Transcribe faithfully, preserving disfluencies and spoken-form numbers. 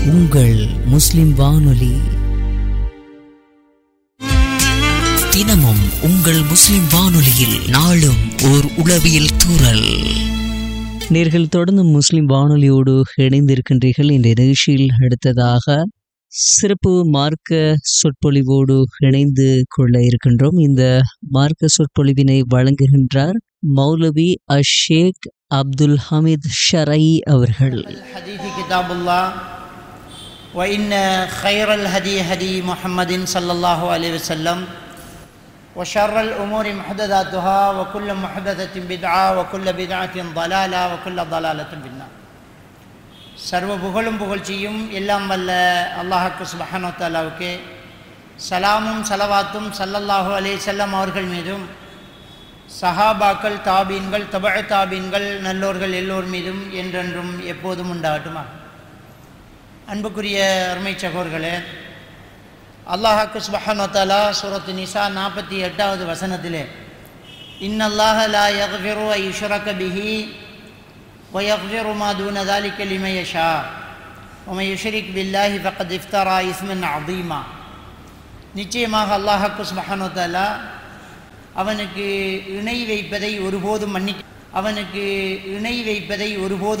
உங்கள் முஸ்லிம் வானொலி. தினமும் உங்கள் முஸ்லிம் வானொலியில் நாளும் ஓர் உளவியல் தூறல். நேர்கள் தொடர்ந்து முஸ்லிம் வானொலியோடு இணைந்திருக்கின்றீர்கள். இந்த நிகழ்ச்சியில் அடுத்ததாக சிறப்பு மார்க்க சொற்பொழிவோடு இணைந்து கொள்ள இருக்கின்றோம். இந்த மார்க்க சொற்பொழிவினை வழங்குகின்றார் மௌலவி அஷேக் அப்துல் ஹமீத் ஷரை அவர்கள். وإن خير الهدي هدي محمد صلى الله عليه وسلم وشر الأمور محدثاتها وكل محدثة بدعة وكل بدعة ضلالة وكل ضلالة في النار. சர்வ புகழும் புகழ்ச்சியும் எல்லாம் வல்ல அல்லாஹ்வுக்கு சுப்ஹானஹு வ தஆலாவுக்கே, சலாமும் சலவாத்தும் ஸல்லல்லாஹு அலைஹி வஸல்லம் அவர்கள் மீதும், சஹாபாக்கள், தாபீன்கள், தபஅ தாபீன்கள், நல்லோர்கள் எல்லோர் மீதும் என்றென்றும் எப்போதும் உண்டாகட்டுமா. அன்புக்குரிய அருமை சகோதரர்களே, அல்லாஹ்வுக்கு சுப்ஹானஹு வ தஆலா சூரத்து நிசா நாற்பத்தி எட்டாவது வசனத்திலே இன்னல்லாஹ லா யக்ஃபிரு அன் யுஷ்ரக பிஹி வ யக்ஃபிரு மா தூன ذلك லிமன் யஷா வ மன் யுஷ்ரிக் பில்லாஹி ஃபக்கத் இஃப்தரா இஸ்மன் அதீமா. நிச்சயமாக அல்லாஹ்வுக்கு சுப்ஹானஹு வ தஆலா அவனுக்கு இணை வைப்பதை ஒருபோதும் மன்னிக்க அவனுக்கு இணை வைப்பதை ஒருபோதும்